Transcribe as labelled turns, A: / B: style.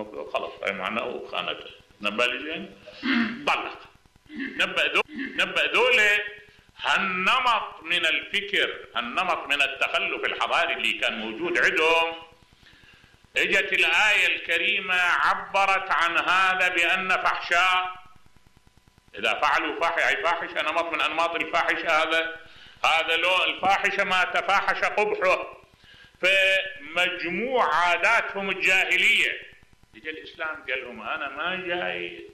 A: خلاص معناه وخانته نبأ لزين طلق. نبأ ذولا هالنمط من الفكر، هالنمط من التخلف الحضاري اللي كان موجود عندهم. اجت الآية الكريمة عبرت عن هذا بأن فحشاء، إذا فعلوا فاحشة نمط من أنماط الفاحشة، هذا لو الفاحشة ما تفاحش قبحه، فمجموع عاداتهم الجاهلية. يجي الإسلام قال لهم أنا ما جاي